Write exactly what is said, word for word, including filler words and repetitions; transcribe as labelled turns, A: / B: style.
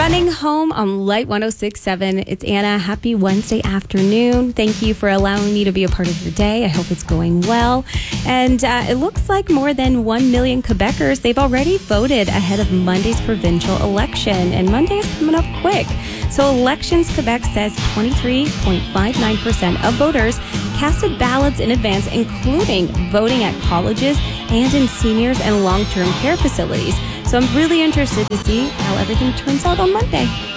A: Running home on Light one oh six point seven. It's Anna. Happy Wednesday afternoon. Thank you for allowing me to be a part of your day. I hope it's going well. And uh, it looks like more than one million Quebecers, they've already voted ahead of Monday's provincial election. And Monday is coming up quick. So Elections Quebec says twenty-three point five nine percent of voters casted ballots in advance, including voting at colleges and in seniors and long-term care facilities. So I'm really interested to see how everything turns out on Monday.